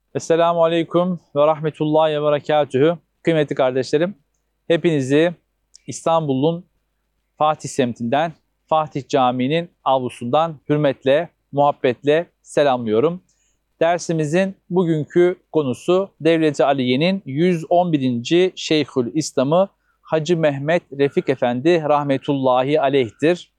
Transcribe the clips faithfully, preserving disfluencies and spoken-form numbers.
Esselamu Aleyküm ve Rahmetullahi ve Berekatühü. Kıymetli kardeşlerim, hepinizi İstanbul'un Fatih semtinden, Fatih Camii'nin avlusundan hürmetle, muhabbetle selamlıyorum. Dersimizin bugünkü konusu Devlet-i Aliye'nin yüz on birinci. Şeyhül İslam'ı Hacı Mehmet Refik Efendi Rahmetullahi Aleyh'tir.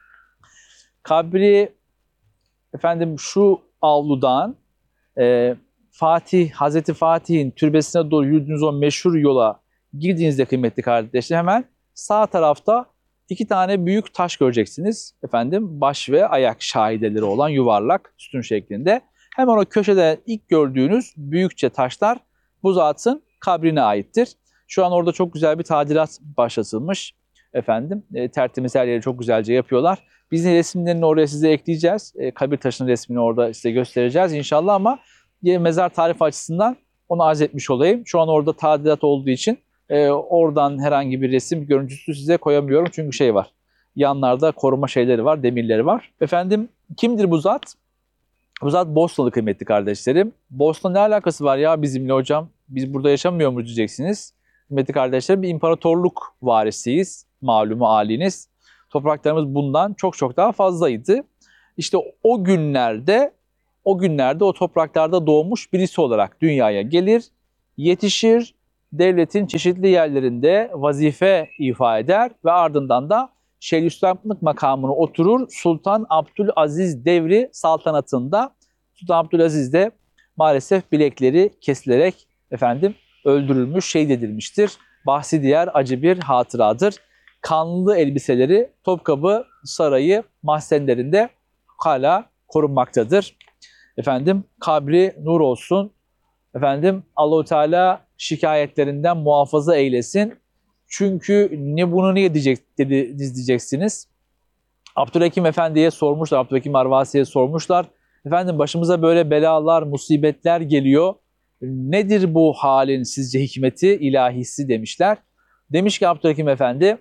Kabri efendim şu avludan e, Fatih, Hazreti Fatih'in türbesine doğru yürüdüğünüz o meşhur yola girdiğinizde kıymetli kardeşler hemen sağ tarafta iki tane büyük taş göreceksiniz. Efendim baş ve ayak şahideleri olan yuvarlak sütun şeklinde. Hemen o köşede ilk gördüğünüz büyükçe taşlar bu zatın kabrine aittir. Şu an orada çok güzel bir tadilat başlatılmış. Efendim e, tertemiz her yeri çok güzelce yapıyorlar. Biz resimlerini oraya size ekleyeceğiz. E, kabir taşının resmini orada size göstereceğiz inşallah ama mezar tarifi açısından onu arz etmiş olayım. Şu an orada tadilat olduğu için e, oradan herhangi bir resim görüntüsü size koyamıyorum. Çünkü şey var, yanlarda koruma şeyleri var, demirleri var. Efendim kimdir bu zat? Bu zat Bosnalı kıymetli kardeşlerim. Bosna ne alakası var ya bizimle hocam? Biz burada yaşamıyor muyuz diyeceksiniz. Kıymetli kardeşlerim bir imparatorluk varisiyiz. Malumu haliniz. Topraklarımız bundan çok çok daha fazlaydı. İşte o günlerde O günlerde o topraklarda doğmuş birisi olarak dünyaya gelir, yetişir, devletin çeşitli yerlerinde vazife ifa eder ve ardından da Şeyhülislamlık makamına oturur. Sultan Abdülaziz devri saltanatında Sultan Abdülaziz de maalesef bilekleri kesilerek efendim öldürülmüş, şehit edilmiştir. Bahsi diğer acı bir hatıradır. Kanlı elbiseleri Topkapı Sarayı mahzenlerinde hala korunmaktadır. Efendim kabri nur olsun. Efendim Allahu Teala şikayetlerinden muhafaza eylesin. Çünkü ne bunu niye diyecek, dedi, diyeceksiniz. Abdülhakim Efendi'ye sormuşlar, Abdülhakim Arvasi'ye sormuşlar. Efendim başımıza böyle belalar, musibetler geliyor. Nedir bu halin sizce hikmeti, ilahisi demişler. Demiş ki Abdülhakim Efendi,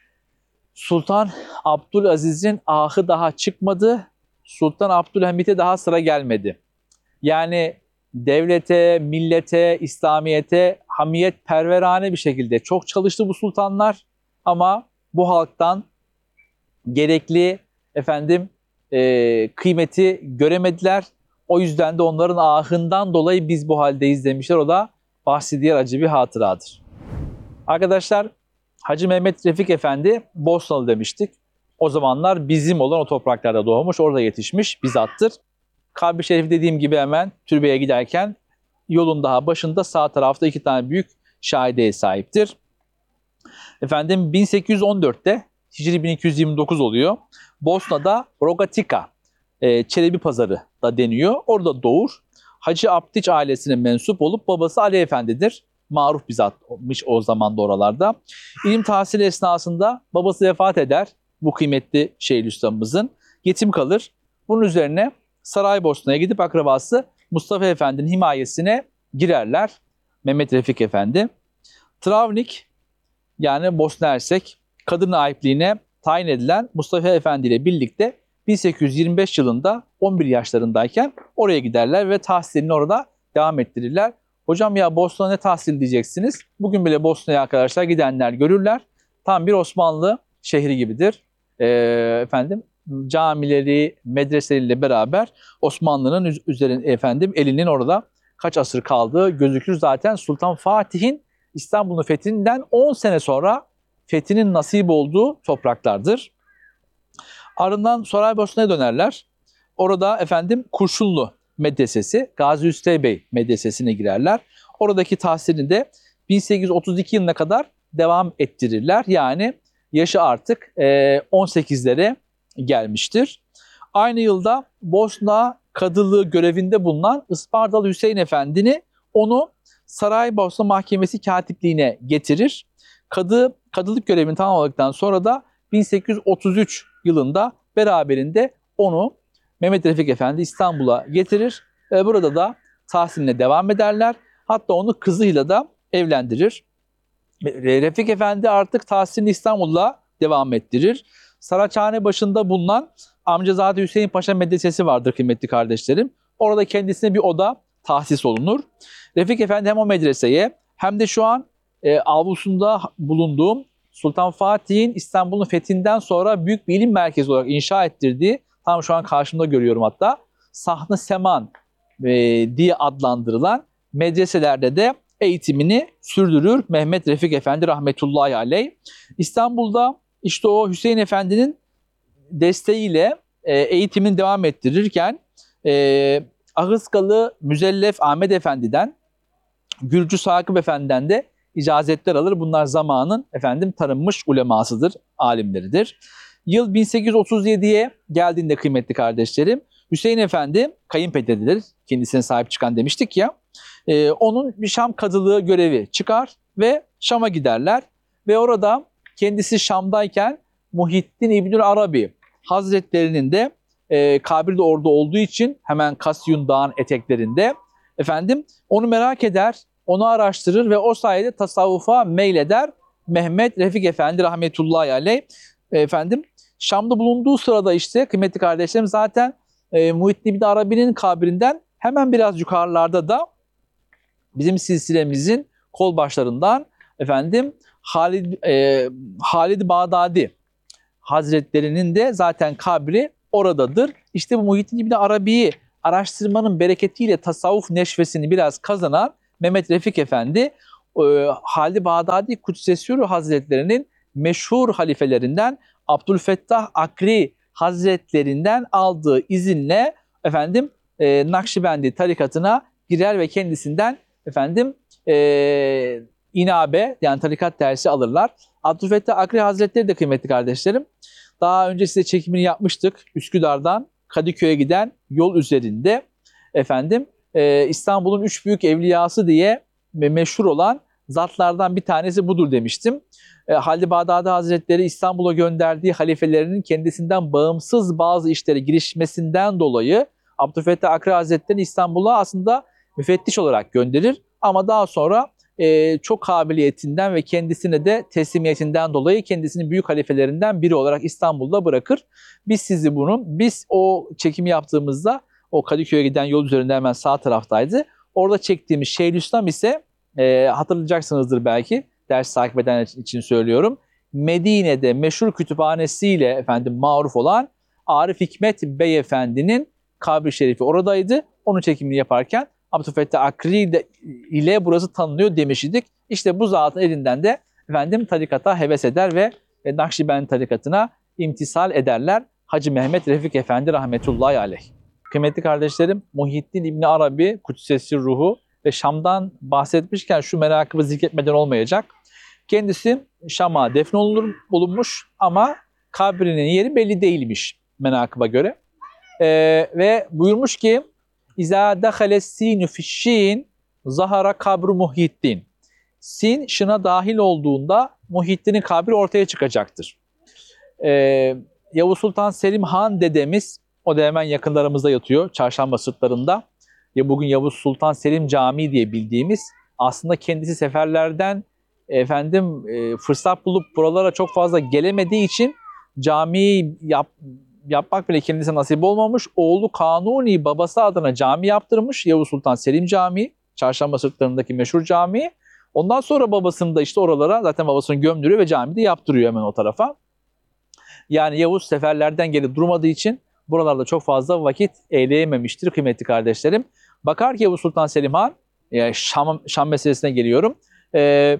Sultan Abdülaziz'in ahı daha çıkmadı. Sultan Abdülhamit'e daha sıra gelmedi. Yani devlete, millete, İslamiyet'e hamiyet perverane bir şekilde çok çalıştı bu sultanlar ama bu halktan gerekli efendim e, kıymeti göremediler. O yüzden de onların ahından dolayı biz bu haldeyiz demişler. O da bahsi diğer acı bir hatıradır. Arkadaşlar Hacı Mehmet Refik Efendi Bosnalı demiştik. O zamanlar bizim olan o topraklarda doğmuş, orada yetişmiş bizattır. Kabri Şerif dediğim gibi hemen türbeye giderken yolun daha başında sağ tarafta iki tane büyük şahideye sahiptir. Efendim bin sekiz yüz on dörtte Hicri bin iki yüz yirmi dokuz oluyor. Bosna'da Rogatica, e, Çelebi Pazarı da deniyor. Orada doğur. Hacı Abdiç ailesine mensup olup babası Ali Efendi'dir. Maruf bizatmış o zaman da oralarda. İlim tahsili esnasında babası vefat eder. Bu kıymetli Şeyhülislam'ımızın yetim kalır. Bunun üzerine Saraybosna'ya gidip akrabası Mustafa Efendi'nin himayesine girerler. Mehmet Refik Efendi. Travnik yani Bosna Hersek kadın naipliğine tayin edilen Mustafa Efendi ile birlikte bin sekiz yüz yirmi beş yılında on bir yaşlarındayken oraya giderler ve tahsilini orada devam ettirirler. Hocam ya Bosna ne tahsil diyeceksiniz? Bugün bile Bosna'ya arkadaşlar gidenler görürler. Tam bir Osmanlı şehri gibidir. Ee, efendim camileri, medreseleriyle beraber Osmanlı'nın üzerine efendim elinin orada kaç asır kaldığı gözükür. Zaten Sultan Fatih'in İstanbul'un fethinden on sene sonra fethinin nasip olduğu topraklardır. Ardından Saraybosna'ya dönerler. Orada efendim Kurşunlu medresesi, Gazi Üstey Bey medresesine girerler. Oradaki tahsilini de bin sekiz yüz otuz iki yılına kadar devam ettirirler. Yani yaşı artık on sekizlere gelmiştir. Aynı yılda Bosna Kadılığı görevinde bulunan Ispartalı Hüseyin Efendi'ni onu Saraybosna Mahkemesi katipliğine getirir. Kadı, kadılık görevini tamamladıktan sonra da bin sekiz yüz otuz üç yılında beraberinde onu Mehmet Refik Efendi İstanbul'a getirir. Burada da tahsiline devam ederler. Hatta onu kızıyla da evlendirir. Refik Efendi artık tahsilini İstanbul'da devam ettirir. Saraçhane başında bulunan Amcazade Hüseyin Paşa Medresesi vardır kıymetli kardeşlerim. Orada kendisine bir oda tahsis olunur. Refik Efendi hem o medreseye hem de şu an e, avlusunda bulunduğum Sultan Fatih'in İstanbul'un fethinden sonra büyük bir ilim merkezi olarak inşa ettirdiği, tam şu an karşımda görüyorum hatta, Sahn-ı Seman e, diye adlandırılan medreselerde de eğitimini sürdürür Mehmet Refik Efendi rahmetullahi aleyh. İstanbul'da işte o Hüseyin Efendi'nin desteğiyle e, eğitimini devam ettirirken e, Ahıskalı Müzellef Ahmet Efendi'den, Gürcü Sakıp Efendi'den de icazetler alır. Bunlar zamanın efendim tanınmış ulemasıdır, alimleridir. Yıl bin sekiz yüz otuz yediye geldiğinde kıymetli kardeşlerim, Hüseyin Efendi kayınpederidir. Kendisine sahip çıkan demiştik ya. E, onun bir Şam kadılığı görevi çıkar ve Şam'a giderler. Ve orada kendisi Şam'dayken Muhittin İbnül Arabi Hazretlerinin de e, kabri de orada olduğu için hemen Kasyun Dağı'nın eteklerinde efendim onu merak eder, onu araştırır ve o sayede tasavvufa meyleder Mehmet Refik Efendi rahmetullahi aleyh. Efendim Şam'da bulunduğu sırada işte kıymetli kardeşlerim zaten e, Muhittin İbn Arabi'nin kabrinden hemen biraz yukarılarda da bizim silsilemizin kol başlarından efendim Halid e, Halid Bağdadi Hazretlerinin de zaten kabri oradadır. İşte bu Muhittin İbn Arabi'yi araştırmanın bereketiyle tasavvuf neşvesini biraz kazanan Mehmet Refik Efendi, e, Halid Bağdadi Kudsesûr Hazretlerinin meşhur halifelerinden Abdülfettah Akri Hazretlerinden aldığı izinle efendim e, Nakşibendi tarikatına girer ve kendisinden efendim e, inabe yani tarikat dersi alırlar. Abdülfettah Akri Hazretleri de kıymetli kardeşlerim, daha önce size çekimini yapmıştık. Üsküdar'dan Kadıköy'e giden yol üzerinde efendim e, İstanbul'un üç büyük evliyası diye meşhur olan zatlardan bir tanesi budur demiştim. E, Halid Bağdadi Hazretleri İstanbul'a gönderdiği halifelerinin kendisinden bağımsız bazı işlere girişmesinden dolayı Abdülfettah Akri Hazretleri İstanbul'a aslında müfettiş olarak gönderir. Ama daha sonra e, çok kabiliyetinden ve kendisine de teslimiyetinden dolayı kendisini büyük halifelerinden biri olarak İstanbul'da bırakır. Biz sizi bunu, biz o çekimi yaptığımızda o Kadıköy'e giden yol üzerinde hemen sağ taraftaydı. Orada çektiğimiz Şeyhülislam ise e, hatırlayacaksınızdır belki, ders takip eden için söylüyorum. Medine'de meşhur kütüphanesiyle efendim maruf olan Arif Hikmet Beyefendi'nin kabri şerifi oradaydı. Onun çekimini yaparken Abdülfettah Akri ile burası tanınıyor demiştik. İşte bu zatın elinden de efendim tarikata heves eder ve Nakşibendi tarikatına imtisal ederler. Hacı Mehmet Refik Efendi rahmetullahi aleyh. Kıymetli kardeşlerim, Muhittin İbn Arabi Kudsesi ruhu ve Şam'dan bahsetmişken şu merakımı zikretmeden olmayacak. Kendisi Şam'a defnolunur bulunmuş ama kabrinin yeri belli değilmiş menakıba göre. Ee, ve buyurmuş ki İzâ dehale sînü fişşîn zahara kabru Muhittin. Sin şına dahil olduğunda Muhittin'in kabri ortaya çıkacaktır. Ee, Yavuz Sultan Selim Han dedemiz, o da hemen yakınlarımızda yatıyor, Çarşamba sırtlarında. Ya bugün Yavuz Sultan Selim Camii diye bildiğimiz, aslında kendisi seferlerden efendim e, fırsat bulup buralara çok fazla gelemediği için camiyi yap, yapmak bile kendisine nasip olmamış. Oğlu Kanuni babası adına cami yaptırmış, Yavuz Sultan Selim Camii, Çarşamba sırtlarındaki meşhur cami. Ondan sonra babasını da işte oralara, zaten babasını gömdürüyor ve camide de yaptırıyor hemen o tarafa. Yani Yavuz seferlerden geri durmadığı için buralarda çok fazla vakit eyleyememiştir kıymetli kardeşlerim. Bakar ki Yavuz Sultan Selim Han, yani Şam, Şam meselesine geliyorum. Ee,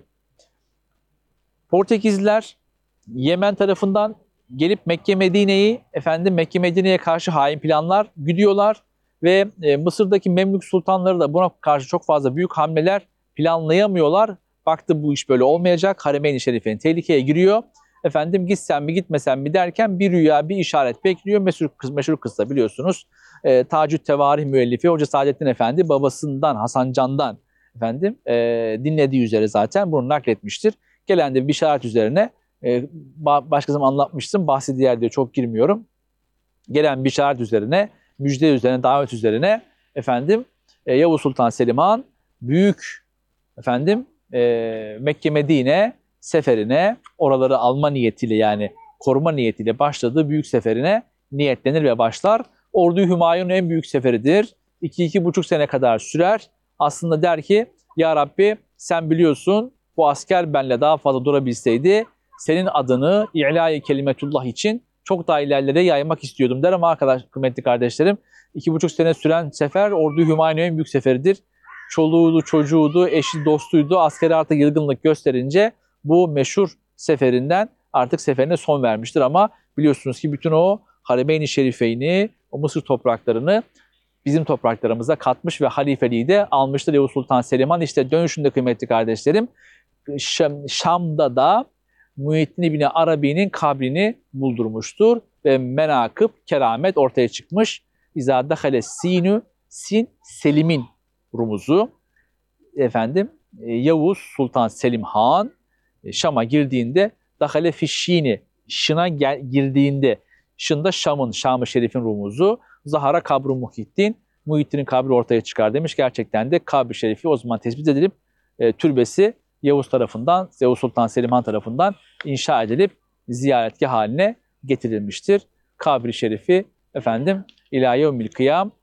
Portekizliler Yemen tarafından gelip Mekke Medine'yi, efendim Mekke Medine'ye karşı hain planlar güdüyorlar ve e, Mısır'daki Memlük sultanları da buna karşı çok fazla büyük hamleler planlayamıyorlar. Baktı bu iş böyle olmayacak. Haremeyn-i Şerife'nin tehlikeye giriyor. Efendim gitsen mi gitmesen mi derken bir rüya, bir işaret bekliyor. Meşhur, meşhur kıssa biliyorsunuz. E, Tacü't Tevarih müellifi Hoca Saadettin Efendi babasından, Hasan Can'dan efendim e, dinlediği üzere zaten bunu nakletmiştir. Gelen de bir işaret üzerine, e, başka zaman anlatmıştım, bahsi diğer diye çok girmiyorum. Gelen bir işaret üzerine, müjde üzerine, davet üzerine efendim e, Yavuz Sultan Selim Han büyük efendim e, Mekke Medine seferine, oraları alma niyetiyle, yani koruma niyetiyle başladığı büyük seferine niyetlenir ve başlar. Ordu-i Hümayun'un en büyük seferidir. iki iki buçuk sene kadar sürer. Aslında der ki ya Rabbi sen biliyorsun bu asker benle daha fazla durabilseydi senin adını İ'la-i Kelimetullah için çok daha ilerlere yaymak istiyordum der ama arkadaş, kıymetli kardeşlerim iki buçuk sene süren sefer Ordu-i Hümayun'un en büyük seferidir. Çoluğuydu, çocuğuydu, eşi, dostuydu. Askeri artık yılgınlık gösterince bu meşhur seferinden artık seferine son vermiştir ama biliyorsunuz ki bütün o Haremeyn-i Şerifeyni, o Mısır topraklarını bizim topraklarımıza katmış ve halifeliği de almıştır Yavuz Sultan Selim Han. İşte dönüşünde kıymetli kardeşlerim Şam, Şam'da da Muhyiddin İbni Arabi'nin kabrini buldurmuştur ve menakıb, keramet ortaya çıkmış. İzâ dehale sinü, sin Selim'in rumuzu. Efendim Yavuz Sultan Selim Han Şam'a girdiğinde dehale fişşini, Şın'a girdiğinde, Şın'da Şam'ın, Şam-ı Şerif'in rumuzu, Zahara kabru Muhyiddin, Muhyiddin'in kabri ortaya çıkar demiş. Gerçekten de kabri şerifi o zaman tespit edilip e, türbesi Yavuz tarafından, Yavuz Sultan Selim Han tarafından inşa edilip ziyaretgah haline getirilmiştir. Kabri şerifi efendim ilâ yevmil kıyam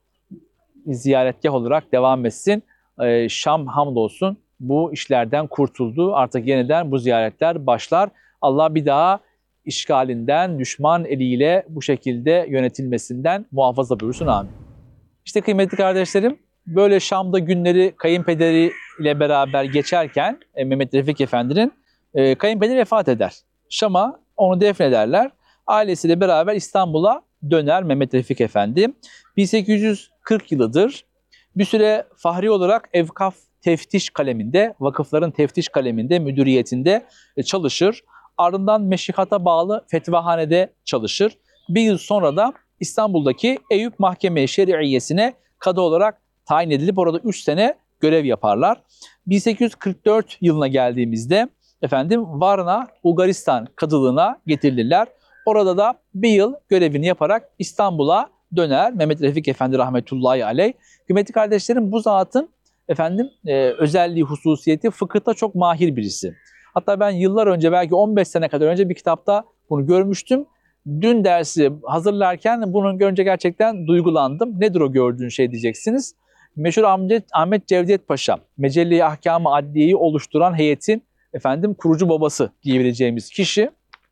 ziyaretgah olarak devam etsin. Ee, Şam hamdolsun bu işlerden kurtuldu. Artık yeniden bu ziyaretler başlar. Allah bir daha işgalinden, düşman eliyle bu şekilde yönetilmesinden muhafaza buyursun. Amin. İşte kıymetli kardeşlerim, böyle Şam'da günleri kayınpederi ile beraber geçerken e, Mehmet Refik Efendi'nin e, kayınpederi vefat eder. Şam'a onu defnederler. Ailesiyle beraber İstanbul'a döner Mehmet Refik Efendi. bin sekiz yüz kırk yılıdır. Bir süre fahri olarak Evkaf teftiş kaleminde, vakıfların teftiş kaleminde, müdüriyetinde çalışır. Ardından meşrikata bağlı fetvahanede çalışır. Bir yıl sonra da İstanbul'daki Eyüp Mahkeme-i Şer'iyesine kadı olarak tayin edilip orada üç sene görev yaparlar. bin sekiz yüz kırk dört yılına geldiğimizde efendim Varna, Bulgaristan kadılığına getirilirler. Orada da bir yıl görevini yaparak İstanbul'a döner Mehmet Refik Efendi rahmetullahi aleyh. Kıymetli kardeşlerim bu zatın efendim e, özelliği, hususiyeti fıkıhta çok mahir birisi. Hatta ben yıllar önce belki on beş sene kadar önce bir kitapta bunu görmüştüm. Dün dersi hazırlarken bunu görünce gerçekten duygulandım. Nedir o gördüğün şey diyeceksiniz. Meşhur Ahmet, Ahmet Cevdet Paşa, Mecelle-i Ahkam-ı Adliye'yi oluşturan heyetin efendim kurucu babası diyebileceğimiz kişi.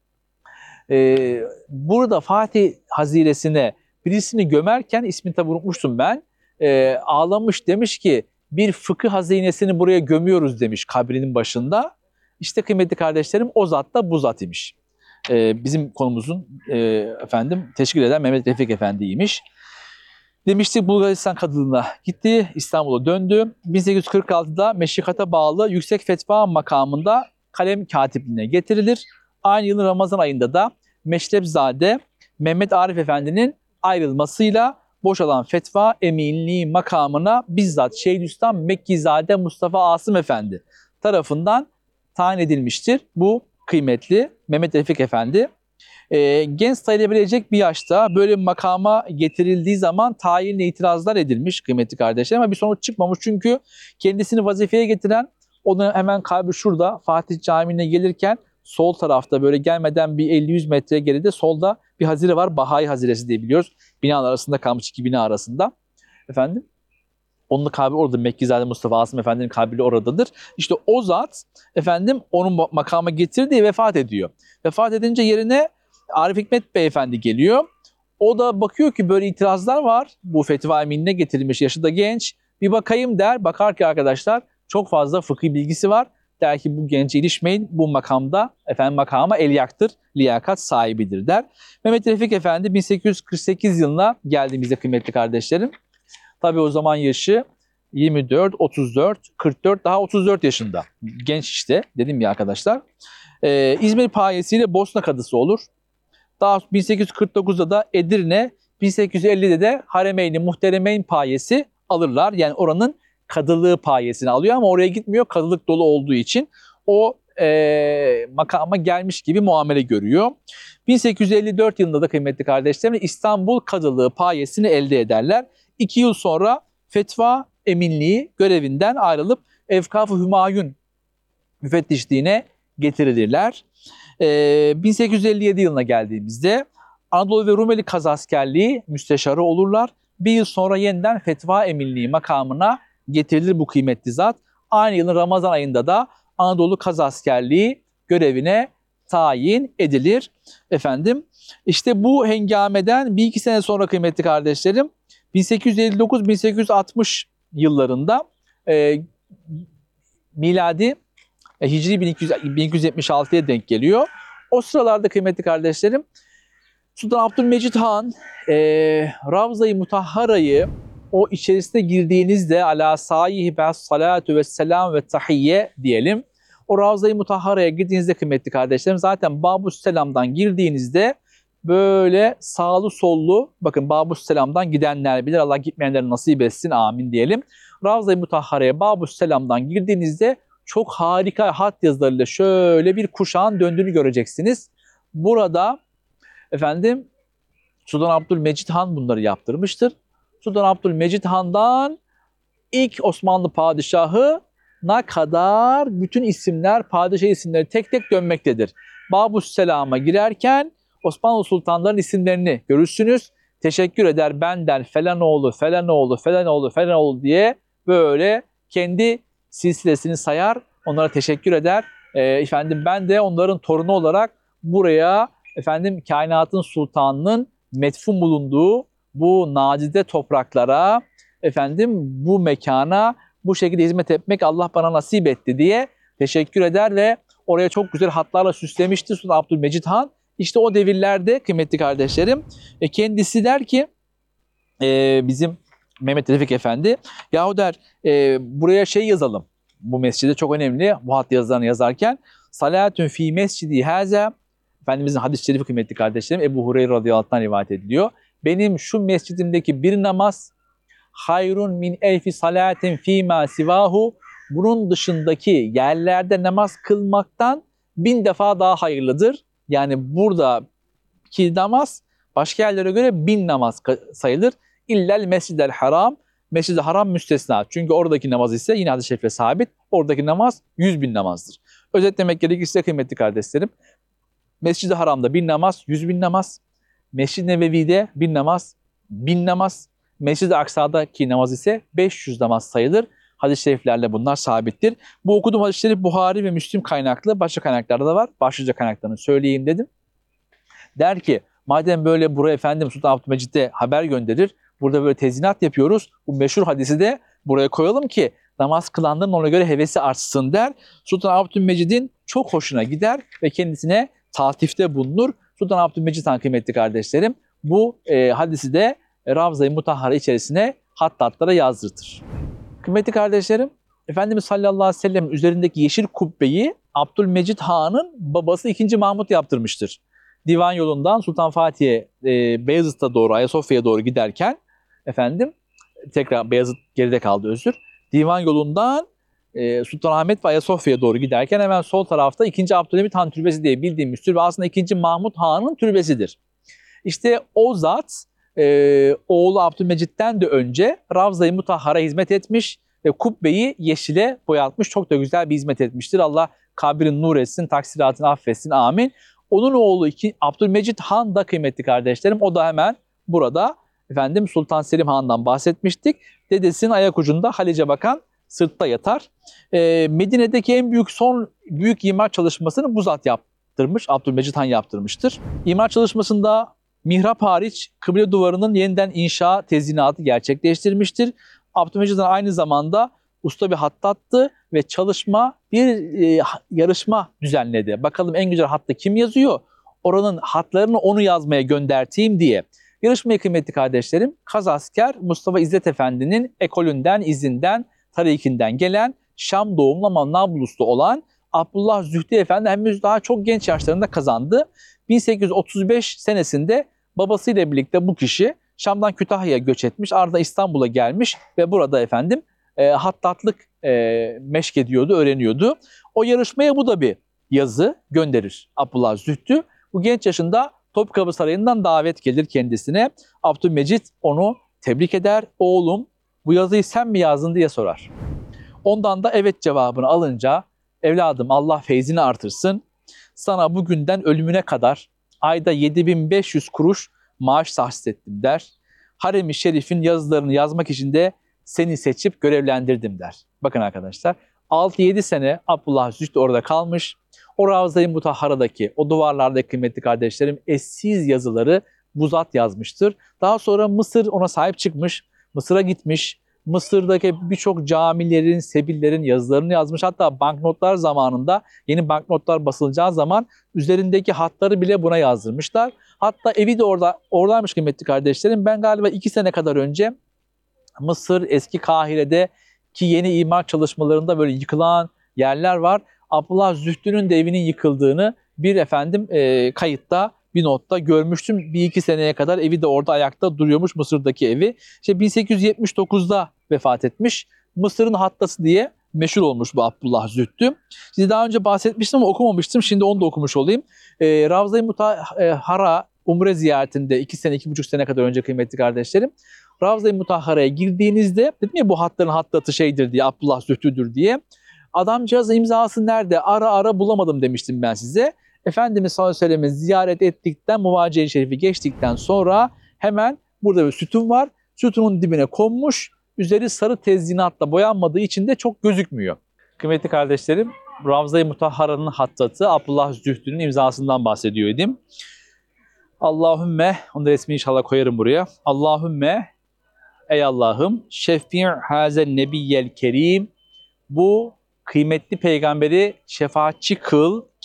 Ee, burada Fatih Haziresine birisini gömerken ismini tabi unutmuştum ben. Ee, ağlamış demiş ki bir fıkıh hazinesini buraya gömüyoruz demiş kabrinin başında. İşte kıymetli kardeşlerim o zat da bu zat imiş. Ee, bizim konumuzun e, efendim teşkil eden Mehmet Refik Efendi'ymiş. Demiştik Bulgaristan kadılığına gitti, İstanbul'a döndü. bin sekiz yüz kırk altıda meşrikata bağlı yüksek fetva makamında kalem katipliğine getirilir. Aynı yılın Ramazan ayında da Meşrepzade Mehmet Arif Efendi'nin ayrılmasıyla boşalan fetva eminliği makamına bizzat Şeyhülislam Mekkizade Mustafa Asım Efendi tarafından tayin edilmiştir. Bu kıymetli Mehmet Refik Efendi. E, genç sayılabilecek bir yaşta böyle bir makama getirildiği zaman tayinle itirazlar edilmiş kıymetli kardeşler ama bir sonuç çıkmamış çünkü kendisini vazifeye getiren o da hemen kalbi şurada Fatih Camii'ne gelirken sol tarafta böyle gelmeden bir elli yüz metre geride solda bir hazire var. Bahai Haziresi diye biliyoruz. Binalar arasında kalmış iki bina arasında. Efendim onun kabri orada. Mekkizade Mustafa Asım Efendi'nin kabri oradadır. İşte o zat efendim onun makama getirdiği vefat ediyor. Vefat edince yerine Arif Hikmet Beyefendi geliyor. O da bakıyor ki böyle itirazlar var. Bu fetva eminine getirilmiş, yaşı da genç. Bir bakayım der. Bakar ki arkadaşlar çok fazla fıkhi bilgisi var. Der ki bu gence ilişmeyin, bu makamda efendim makama elyaktır, liyakat sahibidir der. Mehmet Refik Efendi bin sekiz yüz kırk sekiz yılına geldiğimizde kıymetli kardeşlerim. Tabii o zaman yaşı yirmi dört, otuz dört, kırk dört, daha otuz dört yaşında. Genç işte dedim ya arkadaşlar. Ee, İzmir payesiyle Bosna kadısı olur. Daha bin sekiz yüz kırk dokuzda da Edirne, bin sekiz yüz ellide de Haremeyn-i Muhteremeyn payesi alırlar. Yani oranın kadılığı payesini alıyor ama oraya gitmiyor kadılık dolu olduğu için o e, makama gelmiş gibi muamele görüyor. bin sekiz yüz elli dört yılında da kıymetli kardeşlerim İstanbul kadılığı payesini elde ederler. İki yıl sonra fetva eminliği görevinden ayrılıp Evkaf-ı Hümayun müfettişliğine getirilirler. E, bin sekiz yüz elli yedi yılına geldiğimizde Anadolu ve Rumeli Kazaskerliği müsteşarı olurlar. Bir yıl sonra yeniden fetva eminliği makamına getirilir bu kıymetli zat. Aynı yılın Ramazan ayında da Anadolu Kazaskerliği görevine tayin edilir. Efendim işte bu hengameden bir iki sene sonra kıymetli kardeşlerim bin sekiz yüz elli dokuz bin sekiz yüz altmış yıllarında e, miladi e, Hicri bin iki yüz, bin iki yüz yetmiş altıya denk geliyor. O sıralarda kıymetli kardeşlerim Sultan Abdülmecid Han e, Ravza-i Mutahhara'yı o içerisine girdiğinizde ala sahihi ve salatu ve selam ve tahiyye diyelim. O Ravza-i Mutahhara'ya girdiğinizde kıymetli kardeşlerim zaten Babus Selam'dan girdiğinizde böyle sağlı sollu bakın Babus Selam'dan gidenler bilir Allah gitmeyenleri nasip etsin amin diyelim. Ravza-i Mutahhara'ya Babus Selam'dan girdiğinizde çok harika hat yazılarıyla şöyle bir kuşağın döndüğünü göreceksiniz. Burada efendim Sultan Abdülmecid Han bunları yaptırmıştır. Sultan Abdülmecid Han'dan ilk Osmanlı padişahına kadar bütün isimler, padişah isimleri tek tek dönmektedir. Babus Selam'a girerken Osmanlı sultanların isimlerini görürsünüz. Teşekkür eder benden felanoğlu, felanoğlu, felanoğlu, felanoğlu diye böyle kendi silsilesini sayar. Onlara teşekkür eder. E, efendim ben de onların torunu olarak buraya efendim kainatın sultanının metfun bulunduğu bu nadide topraklara efendim bu mekana bu şekilde hizmet etmek Allah bana nasip etti diye teşekkür eder ve oraya çok güzel hatlarla süslemişti Sultan Abdülmecid Han. İşte o devirlerde kıymetli kardeşlerim e, kendisi der ki e, bizim Mehmet Refik Efendi yahu der e, buraya şey yazalım. Bu mescide çok önemli bu hat yazılarını yazarken salatun fi mescidi haza Efendimizin hadis-i şerifi kıymetli kardeşlerim Ebu Hureyre radıyallahu anh'tan rivayet ediliyor. Benim şu mescidimdeki bir namaz hayrun min elfi salatin fîmâ sivahu bunun dışındaki yerlerde namaz kılmaktan bin defa daha hayırlıdır. Yani buradaki namaz başka yerlere göre bin namaz sayılır. İllel mescidel haram. Mescid-i Haram müstesna. Çünkü oradaki namaz ise yine hadis-i şerifle sabit. Oradaki namaz yüz bin namazdır. Özetlemek gerekirse kıymetli kardeşlerim. Mescid-i Haram'da bin namaz, yüz bin namaz. Mescid-i Nebevi'de bin namaz, bin namaz. Mescid-i Aksa'daki namaz ise beş yüz namaz sayılır. Hadis-i şeriflerle bunlar sabittir. Bu okuduğum hadis-i şerif Buhari ve Müslim kaynaklı. Başka kaynaklarda da var. Başlıca kaynaklarını söyleyeyim dedim. Der ki madem böyle buraya efendim Sultan Abdülmecid'e haber gönderir. Burada böyle tezinat yapıyoruz. Bu meşhur hadisi de buraya koyalım ki namaz kılanların ona göre hevesi artsın der. Sultan Abdülmecid'in çok hoşuna gider ve kendisine tatifte bulunur. Sultan Abdülmecid Han kıymetli kardeşlerim bu e, hadisi de Ravza-i Mutahhara içerisine hattatlara yazdırtır. Kıymetli kardeşlerim Efendimiz sallallahu aleyhi ve sellem üzerindeki yeşil kubbeyi Abdülmecid Han'ın babası ikinci. Mahmut yaptırmıştır. Divan yolundan Sultan Fatih'e e, Beyazıt'a doğru Ayasofya'ya doğru giderken efendim tekrar Beyazıt geride kaldı özür. Divan yolundan e, Sultanahmet ve Ayasofya'ya doğru giderken hemen sol tarafta ikinci. Abdülhamit Han Türbesi diye bildiğimiz türbe aslında ikinci. Mahmut Han'ın türbesidir. İşte o zat e, oğlu Abdülmecid'den de önce Ravza-i Mutahhar'a hizmet etmiş ve kubbeyi yeşile boyatmış. Çok da güzel bir hizmet etmiştir. Allah kabrin nur etsin, taksiratını affetsin. Amin. Onun oğlu iki, Abdülmecid Han da kıymetli kardeşlerim. O da hemen burada efendim Sultan Selim Han'dan bahsetmiştik. Dedesinin ayak ucunda Halice bakan sırtta yatar. Ee, Medine'deki en büyük son büyük imar çalışmasını bu zat yaptırmış. Abdülmecid Han yaptırmıştır. İmar çalışmasında mihrap hariç kıble duvarının yeniden inşa tezyinatı gerçekleştirmiştir. Abdülmecid Han aynı zamanda usta bir hattattı ve çalışma bir e, yarışma düzenledi. Bakalım en güzel hatta kim yazıyor? Oranın hatlarını onu yazmaya gönderteyim diye. Yarışmaya kıymetli kardeşlerim Kazasker Mustafa İzzet Efendi'nin ekolünden, izinden, tarikinden gelen Şam doğumlu ama Nablus'ta olan Abdullah Zühtü Efendi henüz daha çok genç yaşlarında kazandı. bin sekiz yüz otuz beş senesinde babasıyla birlikte bu kişi Şam'dan Kütahya'ya göç etmiş, ardından İstanbul'a gelmiş ve burada efendim e, hattatlık e, meşk ediyordu, öğreniyordu. O yarışmaya bu da bir yazı gönderir Abdullah Zühtü. Bu genç yaşında Topkapı Sarayı'ndan davet gelir kendisine. Abdülmecid onu tebrik eder. Oğlum bu yazıyı sen mi yazdın diye sorar. Ondan da evet cevabını alınca evladım Allah feyzini artırsın. Sana bugünden ölümüne kadar ayda yedi bin beş yüz kuruş maaş tahsis ettim der. Harem-i Şerif'in yazılarını yazmak için de seni seçip görevlendirdim der. Bakın arkadaşlar, altı yedi sene Abdullah Zühtü orada kalmış. O Ravza-i Mutahhara'daki, o duvarlardaki kıymetli kardeşlerim eşsiz yazıları bu zat yazmıştır. Daha sonra Mısır ona sahip çıkmış, Mısır'a gitmiş. Mısır'daki birçok camilerin, sebillerin yazılarını yazmış. Hatta banknotlar zamanında, yeni banknotlar basılacağı zaman üzerindeki hatları bile buna yazdırmışlar. Hatta evi de orada, oradaymış kıymetli kardeşlerim. Ben galiba iki sene kadar önce Mısır, eski Kahire'de ki yeni imar çalışmalarında böyle yıkılan yerler var. Abdullah Zühtü'nün de evinin yıkıldığını bir efendim e, kayıtta, bir notta görmüştüm. Bir iki seneye kadar evi de orada ayakta duruyormuş, Mısır'daki evi. İşte bin sekiz yüz yetmiş dokuzda vefat etmiş. Mısır'ın hattası diye meşhur olmuş bu Abdullah Zühtü. Size daha önce bahsetmiştim ama okumamıştım. Şimdi onu da okumuş olayım. E, Ravza-i Mutahhara Umre ziyaretinde iki sene, iki buçuk sene kadar önce kıymetli kardeşlerim. Ravza-i Mutahhara'ya girdiğinizde, dedim ya bu hatların hattatı şeydir diye, Abdullah Zühtü'dür diye. Adamcağız imzası nerede? Ara ara bulamadım demiştim ben size. Efendimiz sallallahu aleyhi ve sellem'i ziyaret ettikten, Muvaciye-i Şerif'i geçtikten sonra hemen burada bir sütun var. Sütunun dibine konmuş. Üzeri sarı tezyinatla boyanmadığı için de çok gözükmüyor. Kıymetli kardeşlerim, Ravza-i Mutahhara'nın hattatı Abdullah Zühtü'nün imzasından bahsediyor idim. Allahümme, onu da resmi inşallah koyarım buraya. Allahümme, ey Allah'ım, şeffi' hazen nebiyyel kerim, bu kıymetli peygamberi şefaatçi kıl,